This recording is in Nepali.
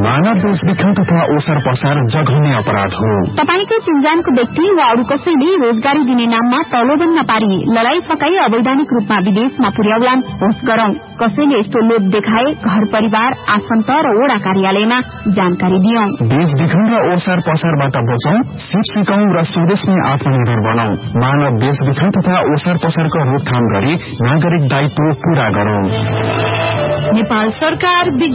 मानव बेचबिखन तथा ओसार पसार जघन्य अपराध हो। तपाईको चिन्जानको व्यक्ति वा अरू कसैले रोजगारी दिने नाममा प्रलोभन नपारी लडाई फकाई अवैधानिक रूपमा विदेशमा पुर्याउलान् होस् गरौं। कसैले यस्तो लोभ देखाए घर परिवार आफन्त र वडा कार्यालयमा जानकारी दियौं। बेचबिखन र ओसार पसारबाट बचौं, सिप सिकौं र स्वदेशमै आत्मनिर्भर बनौं। मानव बेचबिखन तथा ओसार पसारको रोकथाम गरी नागरिक दायित्व पूरा गरौं। नेपाल सरकार